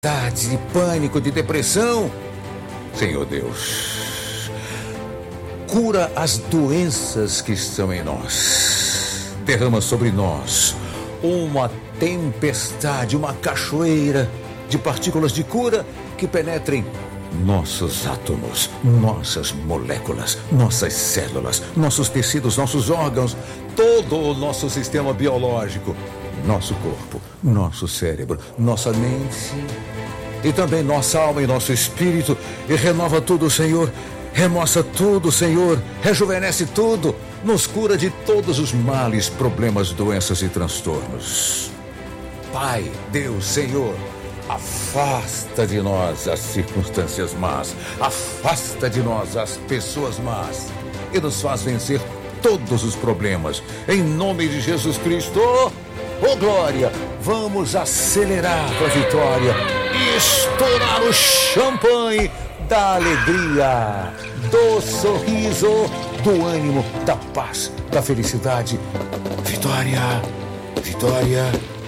de pânico, de depressão. Senhor Deus, cura as doenças que estão em nós. Derrama sobre nós uma tempestade, uma cachoeira de partículas de cura que penetrem nossos átomos, nossas moléculas, nossas células, nossos tecidos, nossos órgãos, todo o nosso sistema biológico, nosso corpo, nosso cérebro, nossa mente e também nossa alma e nosso espírito, e renova tudo, Senhor. Remoça tudo, Senhor. Rejuvenesce tudo. Nos cura de todos os males, problemas, doenças e transtornos. Pai, Deus, Senhor, afasta de nós as circunstâncias más, afasta de nós as pessoas más e nos faz vencer todos os problemas. Em nome de Jesus Cristo, oh glória, vamos acelerar para a vitória e estourar o champanhe da alegria, do sorriso, do ânimo, da paz, da felicidade. Vitória, vitória,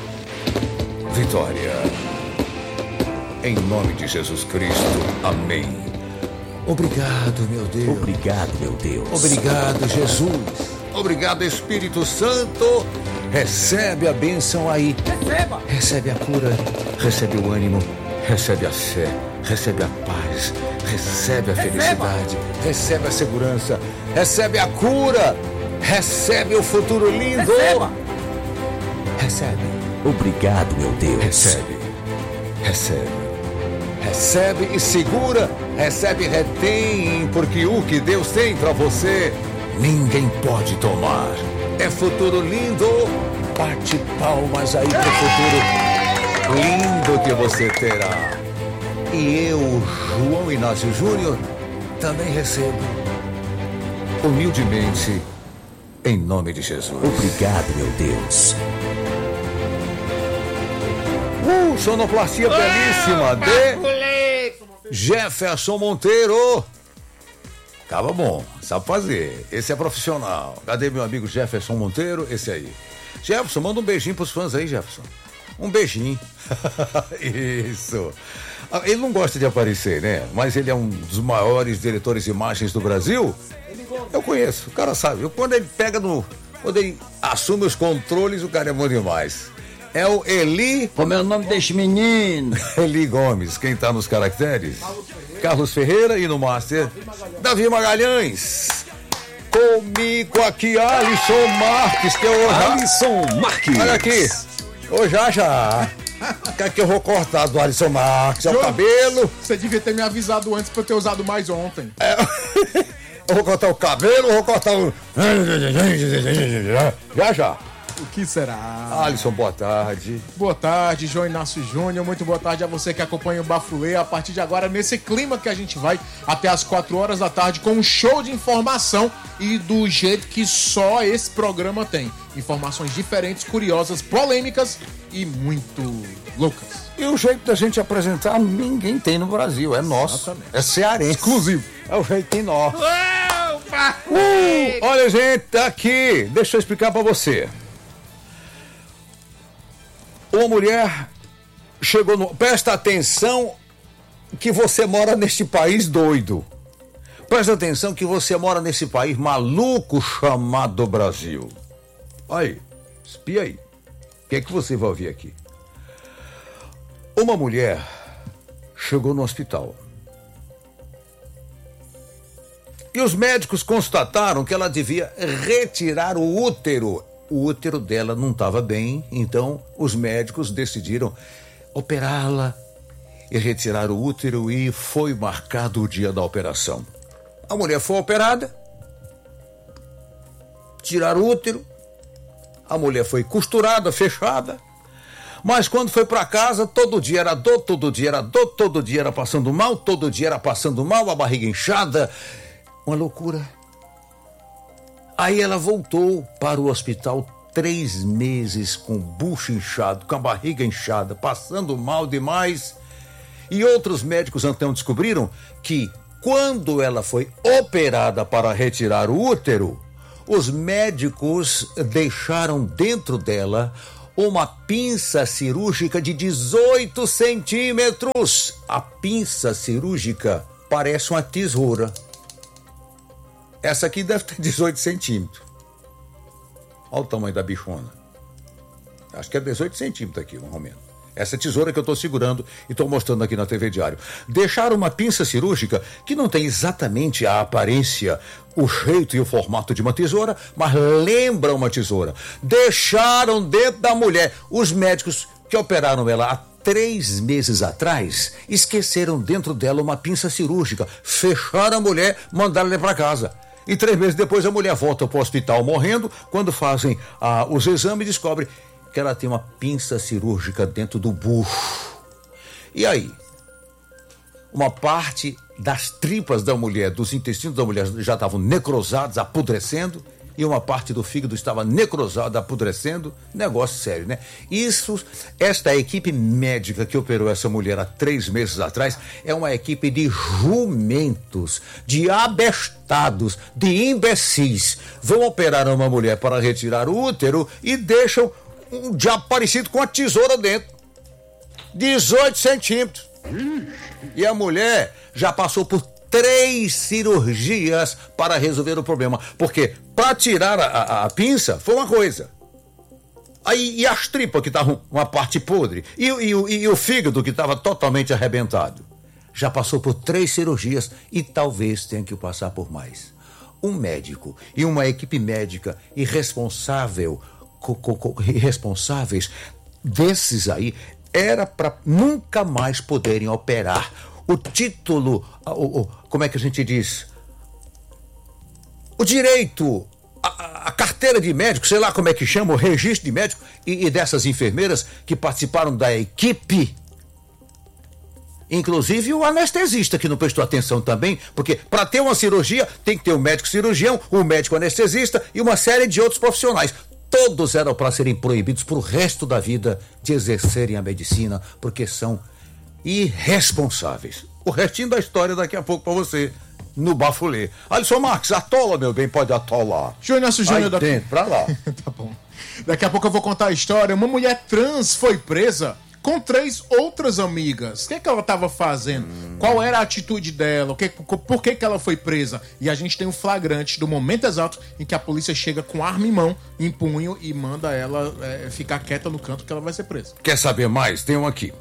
vitória. Em nome de Jesus Cristo. Amém. Obrigado, meu Deus. Obrigado, meu Deus. Obrigado, Jesus. Obrigado, Espírito Santo. Recebe a bênção aí. Receba. Recebe a cura. Recebe o ânimo. Recebe a fé. Recebe a paz. Recebe a felicidade. Recebe a segurança. Recebe a cura. Recebe o futuro lindo. Receba. Recebe. Obrigado, meu Deus. Recebe. Recebe. Recebe e segura, recebe e retém, porque o que Deus tem para você, ninguém pode tomar. É futuro lindo, bate palmas aí pro futuro lindo que você terá. E eu, João Inácio Júnior, também recebo, humildemente, em nome de Jesus. Obrigado, meu Deus. Sonoplastia belíssima de Jefferson Monteiro. Tava bom, sabe fazer. Esse é profissional. Cadê meu amigo Jefferson Monteiro? Esse aí. Jefferson, manda um beijinho pros fãs aí, Jefferson. Um beijinho. Isso. Ele não gosta de aparecer, né? Mas ele é um dos maiores diretores de imagens do Brasil. Eu conheço, o cara sabe. Quando ele pega quando ele assume os controles, o cara é bom demais. É o Eli... Como é o nome deste menino? Eli Gomes. Quem tá nos caracteres? Carlos Ferreira e no Master, Davi Magalhães. Comigo aqui, Alisson Marques, que eu... Alisson Marques. Olha aqui. Ô, já. Que eu vou cortar do Alisson Marques, é o cabelo. Você devia ter me avisado antes pra eu ter usado mais ontem. Eu vou cortar o cabelo, vou cortar o... Já. O que será? Alisson, boa tarde. Boa tarde, João Inácio Júnior. Muito boa tarde a você que acompanha o Bafulê. A partir de agora, nesse clima que a gente vai até as 4 horas da tarde com um show de informação e do jeito que só esse programa tem. Informações diferentes, curiosas, polêmicas e muito loucas. E o jeito da gente apresentar ninguém tem no Brasil, é nosso. Exatamente. É cearense. Exclusivo. É o jeito nosso. Olha, gente, aqui, deixa eu explicar pra você. Uma mulher chegou no... Presta atenção que você mora neste país doido. Presta atenção que você mora nesse país maluco chamado Brasil. Aí, espia aí. O que é que você vai ouvir aqui? Uma mulher chegou no hospital. E os médicos constataram que ela devia retirar o útero. O útero dela não estava bem, então os médicos decidiram operá-la e retirar o útero, e foi marcado o dia da operação. A mulher foi operada, tiraram o útero, a mulher foi costurada, fechada, mas quando foi para casa, todo dia era dor, todo dia era dor, todo dia era passando mal, todo dia era passando mal, a barriga inchada, uma loucura. Aí ela voltou para o hospital 3 meses com o bucho inchado, com a barriga inchada, passando mal demais. E outros médicos então descobriram que quando ela foi operada para retirar o útero, os médicos deixaram dentro dela uma pinça cirúrgica de 18 centímetros. A pinça cirúrgica parece uma tesoura. Essa aqui deve ter 18 centímetros. Olha o tamanho da bichona. Acho que é 18 centímetros aqui, mais ou menos. Essa tesoura que eu estou segurando e estou mostrando aqui na TV Diário. Deixaram uma pinça cirúrgica que não tem exatamente a aparência, o jeito e o formato de uma tesoura, mas lembra uma tesoura. Deixaram dentro da mulher. Os médicos que operaram ela há 3 meses atrás esqueceram dentro dela uma pinça cirúrgica. Fecharam a mulher, mandaram ela para casa. E 3 meses depois a mulher volta para o hospital morrendo. Quando fazem os exames, descobrem que ela tem uma pinça cirúrgica dentro do bucho. E aí? Uma parte das tripas da mulher, dos intestinos da mulher já estavam necrosados, apodrecendo, e uma parte do fígado estava necrosada, apodrecendo. Negócio sério, né? Esta equipe médica que operou essa mulher há 3 meses atrás é uma equipe de jumentos, de abestados, de imbecis. Vão operar uma mulher para retirar o útero e deixam um diabo parecido com uma tesoura dentro. 18 centímetros. E a mulher já passou por 3 cirurgias para resolver o problema. Porque para tirar a pinça foi uma coisa. Aí, e as tripas que estavam uma parte podre. E o fígado que estava totalmente arrebentado. Já passou por 3 cirurgias e talvez tenha que passar por mais. Um médico e uma equipe médica irresponsáveis desses aí era para nunca mais poderem operar. O título, como é que a gente diz? O direito, a carteira de médico, sei lá como é que chama, o registro de médico e dessas enfermeiras que participaram da equipe. Inclusive o anestesista que não prestou atenção também, porque para ter uma cirurgia tem que ter o médico cirurgião, o médico anestesista e uma série de outros profissionais. Todos eram para serem proibidos pro resto da vida de exercerem a medicina, porque são irresponsáveis. O restinho da história daqui a pouco para você no Bafulê. Alisson Marques, atola, meu bem, pode atolar. Júnior, dentro, pra lá. Tá bom. Daqui a pouco eu vou contar a história. Uma mulher trans foi presa com 3 outras amigas. O que ela estava fazendo? Qual era a atitude dela? Por que ela foi presa? E a gente tem um flagrante do momento exato em que a polícia chega com arma em mão, em punho, e manda ela ficar quieta no canto que ela vai ser presa. Quer saber mais? Tem um aqui.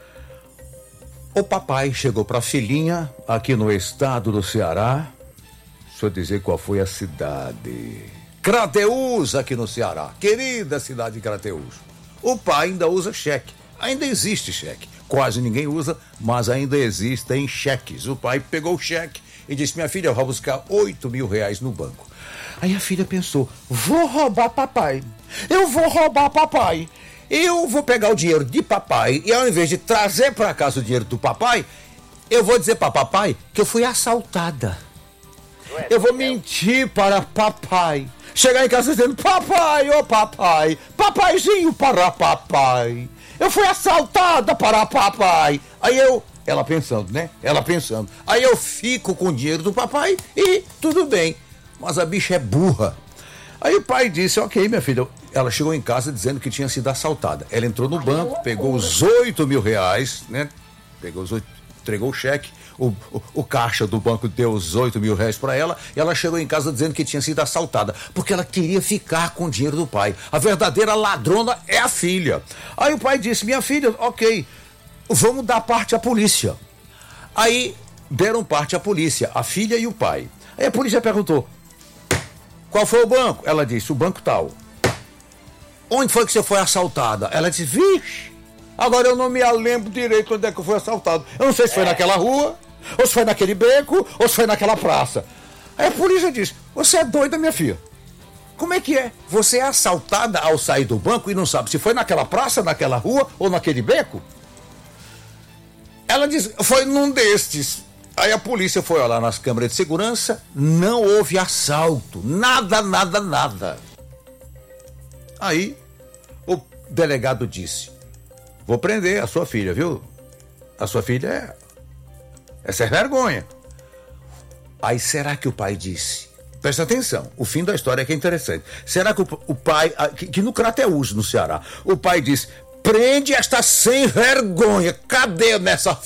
O papai chegou para a filhinha aqui no estado do Ceará. Deixa eu dizer qual foi a cidade. Crateús, aqui no Ceará. Querida cidade de Crateús. O pai ainda usa cheque. Ainda existe cheque. Quase ninguém usa, mas ainda existem cheques. O pai pegou o cheque e disse: minha filha, eu vou buscar 8 mil reais no banco. Aí a filha pensou: vou roubar papai. Eu vou roubar papai. Eu vou pegar o dinheiro de papai e ao invés de trazer para casa o dinheiro do papai, eu vou dizer para papai que eu fui assaltada. Eu vou mentir para papai. Chegar em casa dizendo: papai, ô papai, papaizinho para papai. Eu fui assaltada para papai. Aí ela pensando, né? Aí eu fico com o dinheiro do papai e tudo bem. Mas a bicha é burra. Aí o pai disse: ok, minha filha. Ela chegou em casa dizendo que tinha sido assaltada. Ela entrou no banco, pegou os 8 mil reais, né? Entregou o cheque. O caixa do banco deu os 8 mil reais para ela. E ela chegou em casa dizendo que tinha sido assaltada, porque ela queria ficar com o dinheiro do pai. A verdadeira ladrona é a filha. Aí o pai disse: minha filha, ok, vamos dar parte à polícia. Aí deram parte à polícia, a filha e o pai. Aí a polícia perguntou: qual foi o banco? Ela disse: o banco tal. Onde foi que você foi assaltada? Ela disse: vixe, agora eu não me lembro direito onde é que eu fui assaltado. Eu não sei se foi naquela rua, ou se foi naquele beco, ou se foi naquela praça. Aí a polícia disse: você é doida, minha filha. Como é que é? Você é assaltada ao sair do banco e não sabe se foi naquela praça, naquela rua ou naquele beco? Ela disse: foi num destes. Aí a polícia foi olhar nas câmeras de segurança, não houve assalto, nada. Aí o delegado disse: vou prender a sua filha, viu? A sua filha é sem vergonha. Aí será que o pai disse: Presta atenção, o fim da história é que é interessante. Será que o pai, que no Crateús, no Ceará, o pai diz: prende esta sem vergonha, cadê nessa